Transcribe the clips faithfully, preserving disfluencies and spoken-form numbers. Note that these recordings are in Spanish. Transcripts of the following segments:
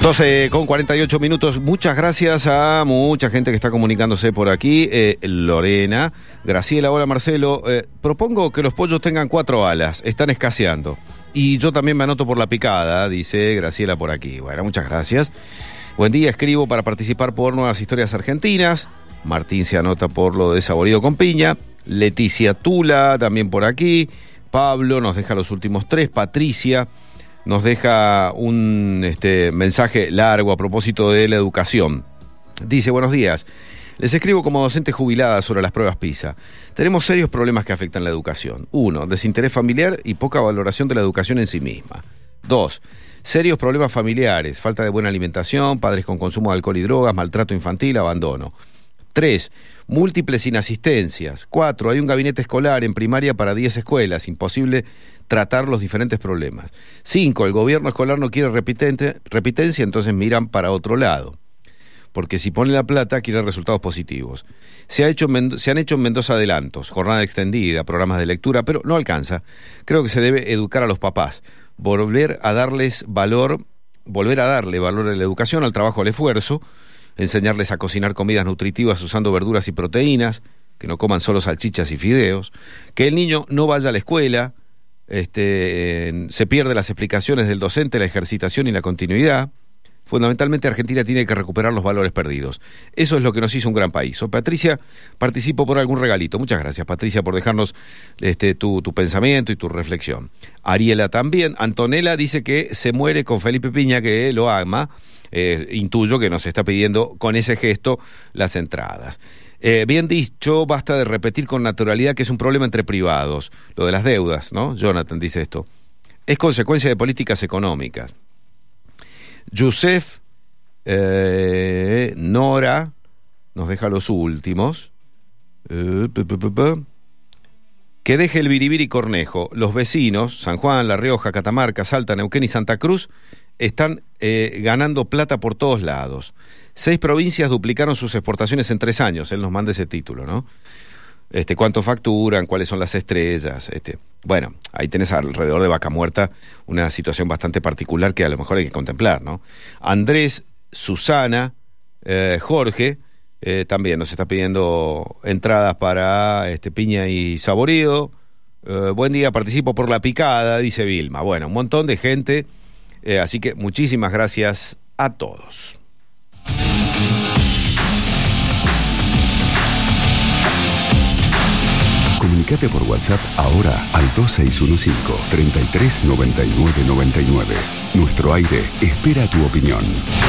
doce con cuarenta y ocho minutos. Muchas gracias a mucha gente que está comunicándose por aquí. Eh, Lorena, Graciela, hola Marcelo. Eh, propongo que los pollos tengan cuatro alas, están escaseando. Y yo también me anoto por la picada, dice Graciela por aquí. Bueno, muchas gracias. Buen día, escribo para participar por Nuevas Historias Argentinas. Martín se anota por lo de saborido con piña. Leticia Tula también por aquí. Pablo nos deja los últimos tres. Patricia nos deja un este, mensaje largo a propósito de la educación. Dice, buenos días. Les escribo como docente jubilada sobre las pruebas PISA. Tenemos serios problemas que afectan la educación. Uno, desinterés familiar y poca valoración de la educación en sí misma. Dos, serios problemas familiares, falta de buena alimentación, padres con consumo de alcohol y drogas, maltrato infantil, abandono. Tres, múltiples inasistencias. Cuatro, hay un gabinete escolar en primaria para diez escuelas, imposible tratar los diferentes problemas. Cinco, el gobierno escolar no quiere repitente, repitencia, entonces miran para otro lado. Porque si pone la plata, quiere resultados positivos. Se, ha hecho se han hecho en Mendoza adelantos, jornada extendida, programas de lectura, pero no alcanza. Creo que se debe educar a los papás, volver a darles valor, volver a darle valor a la educación, al trabajo, al esfuerzo, enseñarles a cocinar comidas nutritivas usando verduras y proteínas, que no coman solo salchichas y fideos, que el niño no vaya a la escuela, este, eh, se pierde las explicaciones del docente, la ejercitación y la continuidad. Fundamentalmente Argentina tiene que recuperar los valores perdidos. Eso es lo que nos hizo un gran país. O Patricia, participo por algún regalito. Muchas gracias, Patricia, por dejarnos este, tu, tu pensamiento y tu reflexión. Ariela también. Antonella dice que se muere con Felipe Piña, que lo ama. Eh, intuyo que nos está pidiendo con ese gesto las entradas. Eh, bien dicho, basta de repetir con naturalidad que es un problema entre privados. Lo de las deudas, ¿no? Jonathan dice esto. Es consecuencia de políticas económicas. Yusef eh, Nora nos deja los últimos. Eh, pe, pe, pe, pe. Que deje el Biribiri Cornejo. Los vecinos, San Juan, La Rioja, Catamarca, Salta, Neuquén y Santa Cruz, están eh, ganando plata por todos lados. Seis provincias duplicaron sus exportaciones en tres años. Él nos manda ese título, ¿no? Este, cuánto facturan, cuáles son las estrellas. Este, bueno, ahí tenés alrededor de Vaca Muerta una situación bastante particular que a lo mejor hay que contemplar, ¿no? Andrés, Susana, eh, Jorge, eh, también nos está pidiendo entradas para este, piña y saborido. Eh, buen día, participo por la picada, dice Vilma. Bueno, un montón de gente, eh, así que muchísimas gracias a todos. Comunicate por WhatsApp ahora al dos seis uno cinco, tres tres nueve nueve nueve nueve. Nuestro aire espera tu opinión.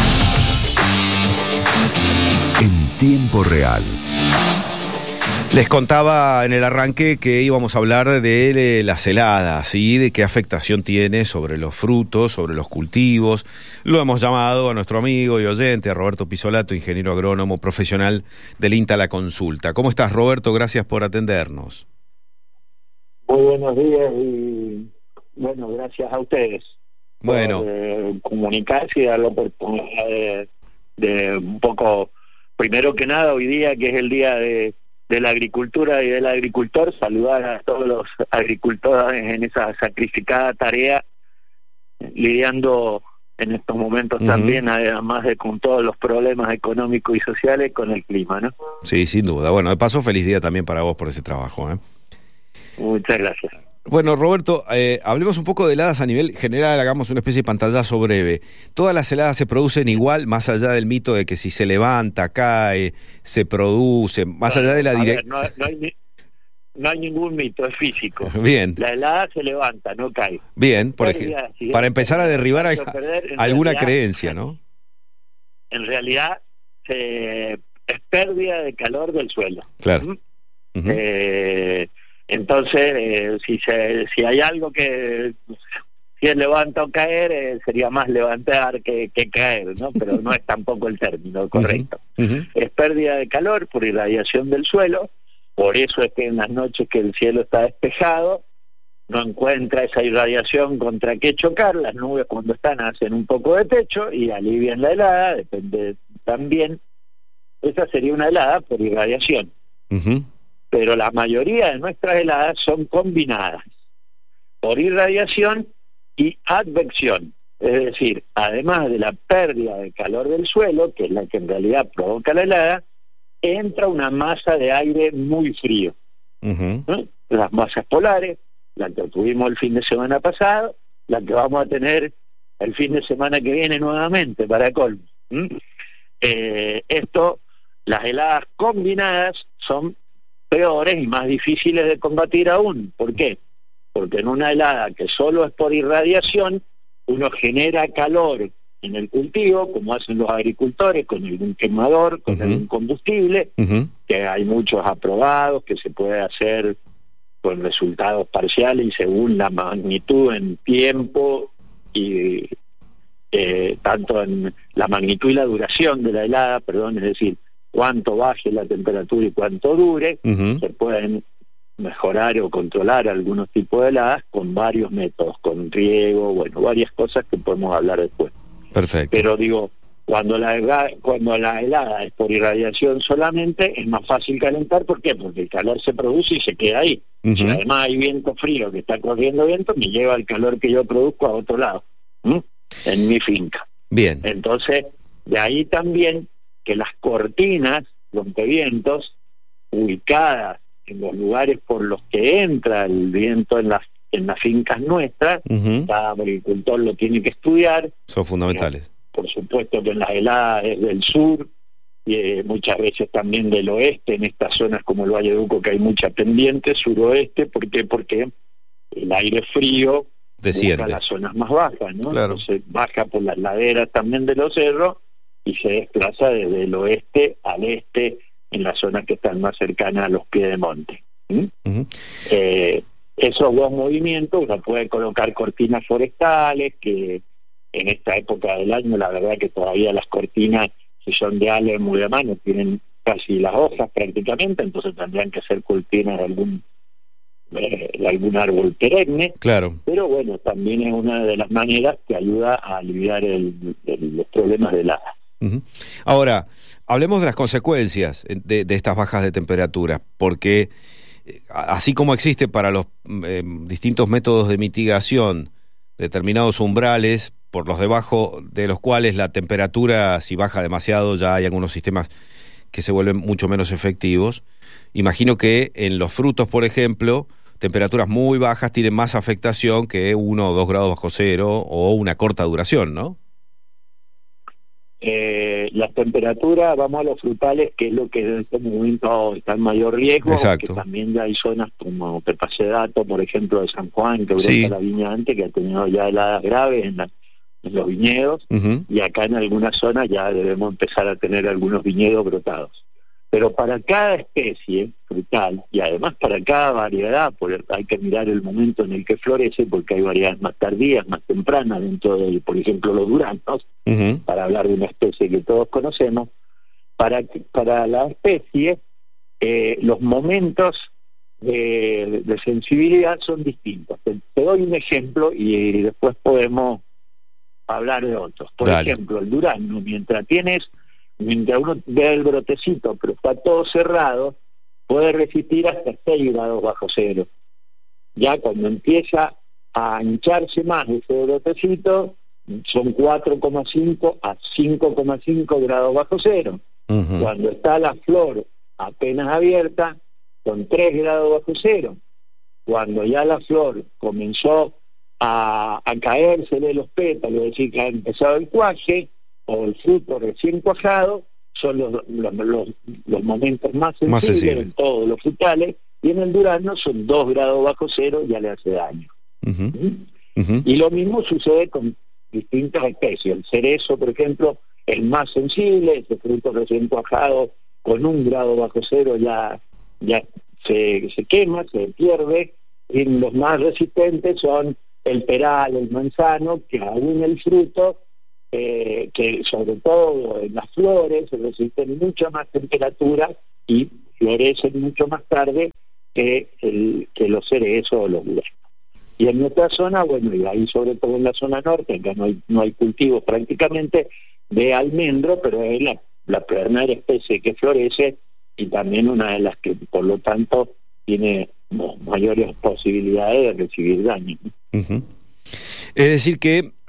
En tiempo real. Les contaba en el arranque que íbamos a hablar de las heladas y de qué afectación tiene sobre los frutos, sobre los cultivos. Lo hemos llamado a nuestro amigo y oyente, a Roberto Pisolato, ingeniero agrónomo profesional del INTA La Consulta. ¿Cómo estás, Roberto? Gracias por atendernos. Muy buenos días y, bueno, gracias a ustedes bueno. por eh, comunicarse y dar la oportunidad de, de un poco, primero que nada, hoy día, que es el día de de la agricultura y del agricultor, saludar a todos los agricultores en esa sacrificada tarea, lidiando en estos momentos uh-huh. también, además de con todos los problemas económicos y sociales, con el clima, ¿no? Sí, sin duda. Bueno, de paso, feliz día también para vos por ese trabajo, ¿eh? Muchas gracias. Bueno, Roberto, eh, hablemos un poco de heladas a nivel general, hagamos una especie de pantallazo breve. ¿Todas las heladas se producen igual, más allá del mito de que si se levanta, cae, se produce, más no, allá de la dirección? No, no, hay, no hay ningún mito, es físico. Bien. La helada se levanta, no cae. Bien, por ejemplo, si para empezar a derribar a, perder, alguna realidad, creencia, ¿no? En realidad, se, es pérdida de calor del suelo. Claro. ¿Mm? Uh-huh. Eh... Entonces, eh, si se, si hay algo que si es levanta o caer, eh, sería más levantar que, que caer, ¿no? Pero no es tampoco el término correcto. Uh-huh. Uh-huh. Es pérdida de calor por irradiación del suelo, por eso es que en las noches que el cielo está despejado, no encuentra esa irradiación contra qué chocar, las nubes cuando están hacen un poco de techo y alivian la helada, depende también, esa sería una helada por irradiación. Uh-huh. Pero la mayoría de nuestras heladas son combinadas por irradiación y advección. Es decir, además de la pérdida de calor del suelo, que es la que en realidad provoca la helada, entra una masa de aire muy frío. Uh-huh. ¿No? Las masas polares, la que tuvimos el fin de semana pasado, la que vamos a tener el fin de semana que viene nuevamente, para colmo. ¿Mm? Eh, esto, las heladas combinadas son peores y más difíciles de combatir aún. ¿Por qué? Porque en una helada que solo es por irradiación, uno genera calor en el cultivo, como hacen los agricultores, con algún quemador, con uh-huh. algún combustible, uh-huh. que hay muchos aprobados, que se puede hacer con resultados parciales y según la magnitud en tiempo y eh, tanto en la magnitud y la duración de la helada, perdón, es decir, cuánto baje la temperatura y cuánto dure, uh-huh. se pueden mejorar o controlar algunos tipos de heladas con varios métodos, con riego, bueno, varias cosas que podemos hablar después. Perfecto. Pero digo, cuando la cuando la helada es por irradiación solamente, es más fácil calentar. ¿Por qué? Porque el calor se produce y se queda ahí. Uh-huh. Si además hay viento frío, que está corriendo viento, me lleva el calor que yo produzco a otro lado, ¿m? en mi finca. Bien. Entonces, de ahí también que las cortinas rompevientos ubicadas en los lugares por los que entra el viento en las en las fincas nuestras, uh-huh. cada agricultor lo tiene que estudiar. Son fundamentales. Por supuesto que en las heladas es del sur, y eh, muchas veces también del oeste, en estas zonas como el Valle de Uco, que hay mucha pendiente, suroeste. ¿Por qué? Porque el aire frío desciende busca las zonas más bajas, ¿no? Claro. Entonces baja por las laderas también de los cerros y se desplaza desde el oeste al este, en las zonas que están más cercanas a los pies de monte. ¿Mm? Uh-huh. Eh, esos dos movimientos, uno puede colocar cortinas forestales, que en esta época del año, la verdad que todavía las cortinas, si son de álamo de mano, tienen casi las hojas prácticamente, entonces tendrían que ser cortinas de algún eh, de algún árbol perenne. Claro. Pero bueno, también es una de las maneras que ayuda a aliviar el, el, los problemas de helada. Uh-huh. Ahora, hablemos de las consecuencias de, de estas bajas de temperatura, porque así como existe para los eh, distintos métodos de mitigación determinados umbrales por los debajo de los cuales la temperatura, si baja demasiado, ya hay algunos sistemas que se vuelven mucho menos efectivos. Imagino que en los frutos, por ejemplo, temperaturas muy bajas tienen más afectación que uno o dos grados bajo cero o una corta duración, ¿no? Eh, las temperaturas, vamos a los frutales, que es lo que en este momento está en mayor riesgo. Exacto. Que también ya hay zonas como te pasé datos, por ejemplo, de San Juan, que brota sí. la viña antes, que ha tenido ya heladas graves en, la, en los viñedos, uh-huh. y acá en algunas zonas ya debemos empezar a tener algunos viñedos brotados. Pero para cada especie frutal, y además para cada variedad, porque hay que mirar el momento en el que florece, porque hay variedades más tardías, más tempranas, dentro de, por ejemplo, los duranos, uh-huh. para hablar de una especie que todos conocemos. Para, para la especie, eh, los momentos de, de sensibilidad son distintos. Te, te doy un ejemplo y, y después podemos hablar de otros. Por Dale. ejemplo, el durazno, mientras tienes... mientras uno ve el brotecito, pero está todo cerrado, puede resistir hasta seis grados bajo cero. Ya cuando empieza a hincharse más ese brotecito, son cuatro coma cinco a cinco coma cinco grados bajo cero. Uh-huh. Cuando está la flor apenas abierta, son tres grados bajo cero. Cuando ya la flor comenzó a, a caerse de los pétalos, es decir, que ha empezado el cuaje, o el fruto recién cuajado, son los, los, los, los momentos más sensibles, más sensibles en todos los frutales, y en el durazno son dos grados bajo cero, ya le hace daño. Uh-huh. ¿Mm? Uh-huh. Y lo mismo sucede con distintas especies. El cerezo, por ejemplo, es más sensible, ese fruto recién cuajado, con un grado bajo cero ya, ya se, se quema, se pierde, y los más resistentes son el peral, el manzano, que aún el fruto, Eh, que sobre todo en las flores se resisten mucha más temperatura y florecen mucho más tarde que, el, que los cerezos o los duraznos. Y en nuestra zona, bueno, y ahí sobre todo en la zona norte, acá no hay, no hay cultivos prácticamente de almendro, pero es la, la primera especie que florece y también una de las que por lo tanto tiene no, mayores posibilidades de recibir daño. Uh-huh. Es decir que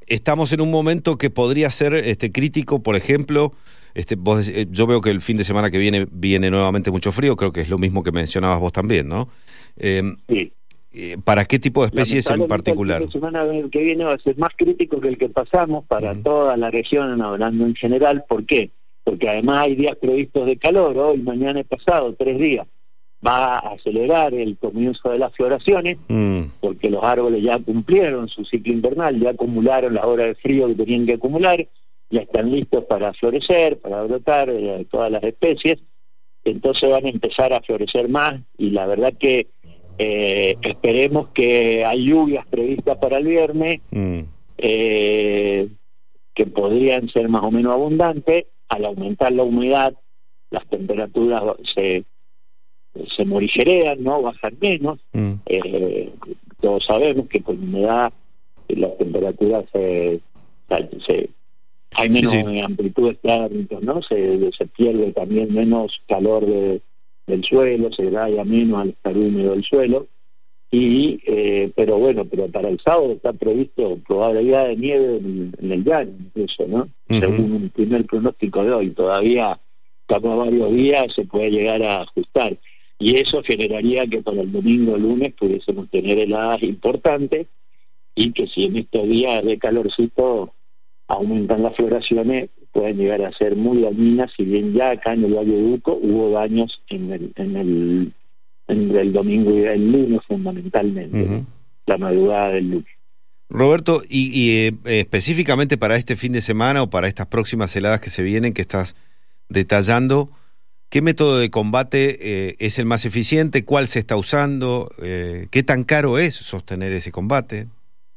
estamos en un momento que podría ser este crítico, por ejemplo, este, vos, eh, yo veo que el fin de semana que viene viene nuevamente mucho frío, creo que es lo mismo que mencionabas vos también, ¿no? Eh, sí. eh, ¿Para qué tipo de especies en particular? El fin de semana que viene va a ser más crítico que el que pasamos para uh-huh. toda la región, hablando en general. ¿Por qué? Porque además hay días previstos de calor, hoy, mañana y pasado, tres días. Va a acelerar el comienzo de las floraciones, mm. porque los árboles ya cumplieron su ciclo invernal, ya acumularon las horas de frío que tenían que acumular, ya están listos para florecer, para brotar, eh, todas las especies, entonces van a empezar a florecer más, y la verdad que eh, esperemos que hay lluvias previstas para el viernes, mm. eh, que podrían ser más o menos abundantes. Al aumentar la humedad, las temperaturas se se morigerean, ¿no? Bajan menos. Mm. Eh, todos sabemos que con humedad las temperaturas se, se hay menos sí, sí. amplitudes térmicas, ¿no? Se, se pierde también menos calor de, del suelo, se daña menos al estar húmedo el suelo. Y eh, pero bueno, pero para el sábado está previsto probabilidad de nieve en, en el llano, incluso, ¿no? Uh-huh. Según un primer pronóstico de hoy, todavía estamos a varios días, se puede llegar a ajustar. Y eso generaría que para el domingo o lunes pudiésemos tener heladas importantes, y que si en estos días de calorcito aumentan las floraciones, pueden llegar a ser muy dañinas, si bien ya acá en el Valle de Uco hubo daños en el, en el, en el domingo y el lunes fundamentalmente, uh-huh. ¿no? La madrugada del lunes. Roberto, y, y eh, específicamente para este fin de semana o para estas próximas heladas que se vienen, que estás detallando, ¿qué método de combate eh, es el más eficiente? ¿Cuál se está usando? Eh, ¿Qué tan caro es sostener ese combate?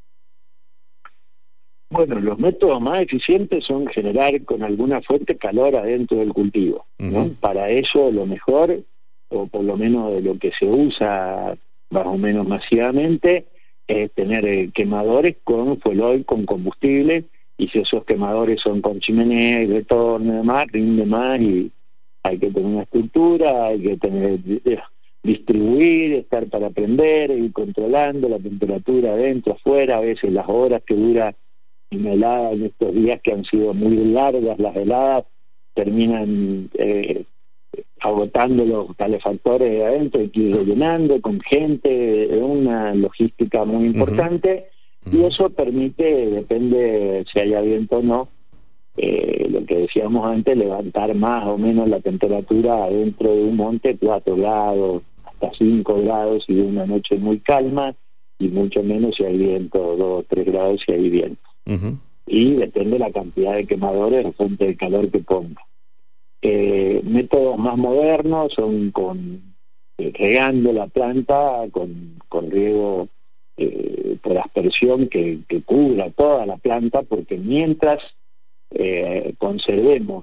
Bueno, los métodos más eficientes son generar con alguna fuente calor adentro del cultivo, ¿no? Uh-huh. Para eso lo mejor, o por lo menos de lo que se usa más o menos masivamente, es tener eh, quemadores con fuel oil, con combustible, y si esos quemadores son con chimenea y retorno y demás, rinde más, y hay que tener una estructura, hay que tener distribuir, estar para prender, ir controlando la temperatura adentro, afuera, a veces las horas que dura una helada en estos días que han sido muy largas, las heladas terminan eh, agotando los calefactores de adentro, hay que ir rellenando con gente, es una logística muy importante, uh-huh. y eso permite, depende si haya viento o no, Eh, lo que decíamos antes, levantar más o menos la temperatura dentro de un monte cuatro grados, hasta cinco grados y de una noche muy calma, y mucho menos si hay viento, dos o tres grados si hay viento. Uh-huh. Y depende de la cantidad de quemadores o fuente de calor que ponga. Eh, métodos más modernos son con eh, regando la planta, con, con riego eh, por aspersión que, que cubra toda la planta, porque mientras Eh, conservemos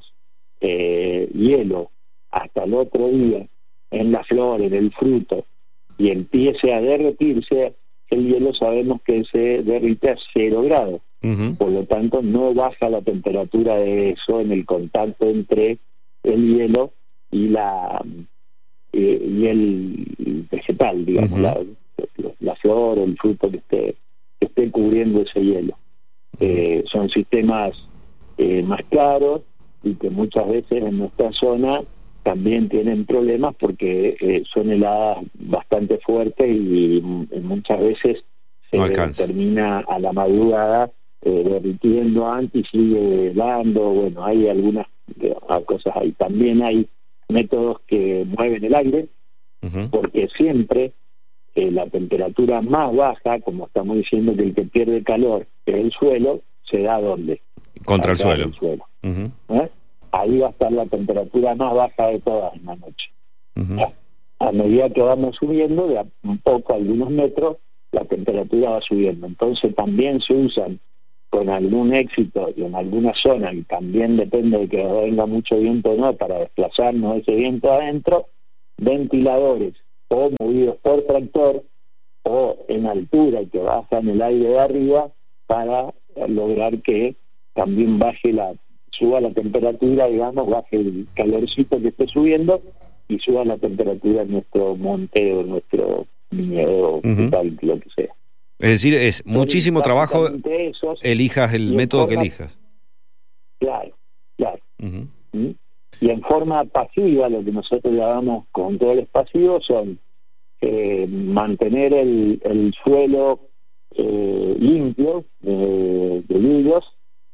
eh, hielo hasta el otro día en la flor, en el fruto, y empiece a derretirse, el hielo sabemos que se derrite a cero grados. Uh-huh. Por lo tanto no baja la temperatura de eso en el contacto entre el hielo y la eh, y el vegetal, digamos, uh-huh. la, la flor o el fruto que esté, que esté cubriendo ese hielo. Eh, son sistemas Eh, más caros, y que muchas veces en nuestra zona también tienen problemas porque eh, son heladas bastante fuertes y, y muchas veces se no termina a la madrugada eh, derritiendo antes y sigue helando. Bueno, hay algunas eh, cosas ahí. También hay métodos que mueven el aire, uh-huh. porque siempre eh, la temperatura más baja, como estamos diciendo que el que pierde calor es el suelo, se da ¿dónde? Contra el suelo. el suelo. Uh-huh. ¿Eh? Ahí va a estar la temperatura más baja de todas en la noche. Uh-huh. ¿Eh? A medida que vamos subiendo, de a un poco, algunos metros, la temperatura va subiendo. Entonces también se usan con algún éxito y en alguna zona, y también depende de que venga mucho viento o no, para desplazarnos ese viento adentro, ventiladores o movidos por tractor o en altura y que bajan el aire de arriba para lograr que también baje la, suba la temperatura, digamos, baje el calorcito que esté subiendo y suba la temperatura en nuestro monte o nuestro viñedo, uh-huh. tal, lo que sea. Es decir, es Son muchísimo trabajo, básicamente esos, elijas el y en método que forma- elijas. Claro, claro. Ujú. ¿Mm? Y en forma pasiva, lo que nosotros llamamos controles pasivos son eh, mantener el, el suelo eh, limpio de, de vidrios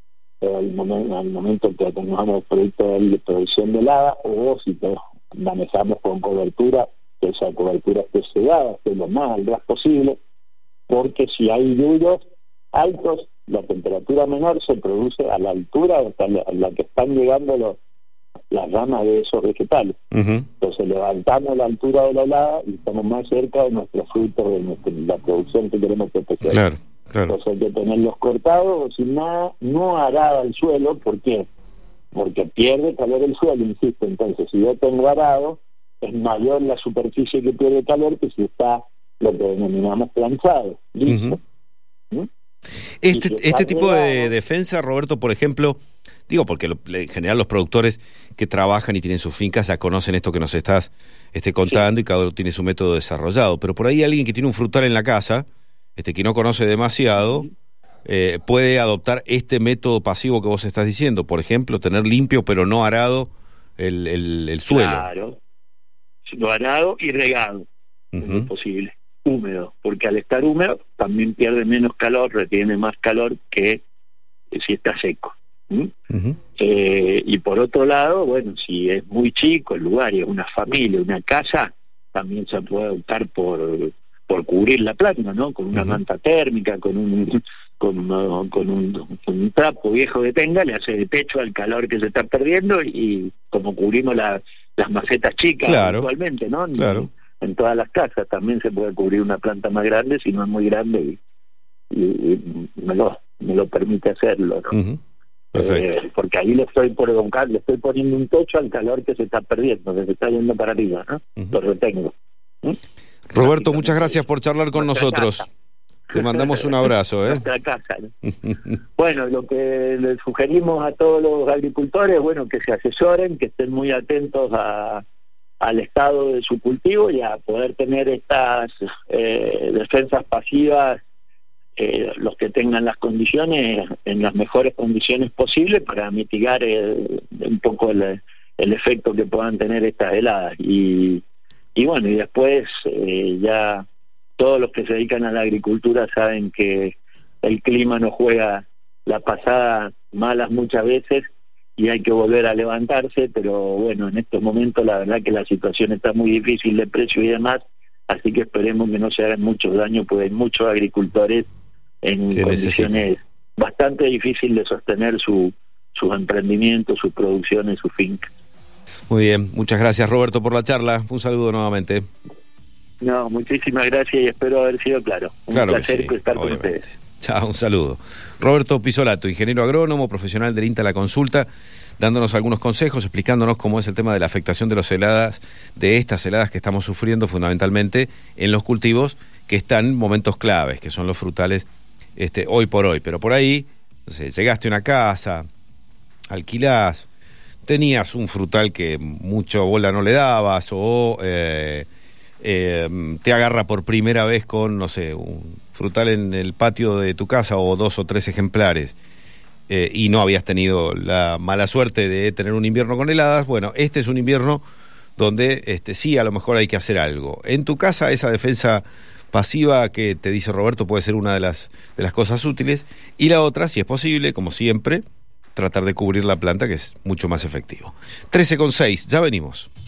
al momento, al momento que tengamos proyecto de producción de helada, o si te manejamos con cobertura, que esa cobertura esté sedada, esté lo más al gas posible, porque si hay vidrios altos, la temperatura menor se produce a la altura hasta la, a la que están llegando los, las ramas de esos vegetales. Ujú. Entonces levantamos la altura de la helada y estamos más cerca de nuestros frutos, de nuestra, la producción que queremos proteger. Claro, claro. Entonces hay que tenerlos cortados o sin nada, no arada el suelo. ¿Por qué? Porque pierde calor el suelo, insisto. Entonces, si yo tengo arado, es mayor la superficie que pierde calor que si está lo que denominamos planchado. ¿Listo? Ujú. ¿Mm? Este, Y si este está tipo de regado- defensa, Roberto, por ejemplo, digo porque lo- en general los productores que trabajan y tienen sus fincas ya conocen esto que nos estás este, contando, y cada uno tiene su método desarrollado, pero por ahí alguien que tiene un frutal en la casa, este que no conoce demasiado, eh, puede adoptar este método pasivo que vos estás diciendo, por ejemplo, tener limpio pero no arado el, el, el suelo. Claro. Lo arado y regado, Ujú. no es posible. Húmedo, porque al estar húmedo también pierde menos calor, retiene más calor que si está seco. ¿Mm? Ujú. Eh, y por otro lado, bueno, si es muy chico el lugar y es una familia, una casa, también se puede optar por por cubrir la planta, ¿no? Con una Ujú. manta térmica, con un con, uh, con, un, con un trapo viejo que tenga, le hace de pecho al calor que se está perdiendo, y como cubrimos la, las macetas chicas Claro, actualmente, ¿no? En, claro. en todas las casas también se puede cubrir una planta más grande si no es muy grande, y, y, y me lo me lo permite hacerlo, ¿no? Ujú. Perfecto. Eh, porque ahí le estoy por le estoy poniendo un techo al calor que se está perdiendo, que se está yendo para arriba, ¿no? Ujú. Lo retengo. ¿Mm? Roberto, muchas gracias por charlar con Nuestra nosotros. casa. Te mandamos un abrazo, ¿eh? Nuestra casa, ¿no? Bueno, lo que le sugerimos a todos los agricultores, bueno, que se asesoren, que estén muy atentos a, al estado de su cultivo y a poder tener estas eh, defensas pasivas, eh, los que tengan las condiciones, en las mejores condiciones posibles, para mitigar el, un poco el, el efecto que puedan tener estas heladas. Y, y bueno, y después eh, ya todos los que se dedican a la agricultura saben que el clima nos juega la pasada malas muchas veces y hay que volver a levantarse, pero bueno, en estos momentos la verdad que la situación está muy difícil de precio y demás, así que esperemos que no se hagan muchos daños, porque hay muchos agricultores en Que condiciones necesitan. bastante difíciles de sostener su, sus emprendimientos, sus producciones, sus fincas. Muy bien, muchas gracias, Roberto, por la charla. Un saludo nuevamente. No, muchísimas gracias y espero haber sido claro. Un Claro que placer sí, estar con obviamente. ustedes. Chao, un saludo. Roberto Pisolato, ingeniero agrónomo, profesional del INTA La Consulta, dándonos algunos consejos, explicándonos cómo es el tema de la afectación de las heladas, de estas heladas que estamos sufriendo fundamentalmente en los cultivos que están en momentos claves, que son los frutales este, hoy por hoy. Pero por ahí, no sé, llegaste a una casa, alquilás, tenías un frutal que mucho bola no le dabas, o eh, eh, te agarra por primera vez con, no sé, un frutal en el patio de tu casa o dos o tres ejemplares, eh, y no habías tenido la mala suerte de tener un invierno con heladas. Bueno, este es un invierno donde este, sí, a lo mejor hay que hacer algo. En tu casa, esa defensa pasiva que te dice Roberto puede ser una de las, de las cosas útiles, y la otra, si es posible, como siempre, tratar de cubrir la planta, que es mucho más efectivo. trece con seis, ya venimos.